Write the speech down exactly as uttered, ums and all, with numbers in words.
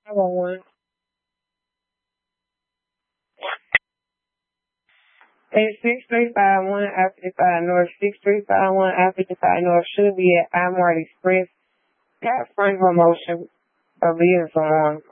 I want one. At six three five one I fifty-five North, six three five one I fifty-five North should be at Imart Express. Got front promotion of being on.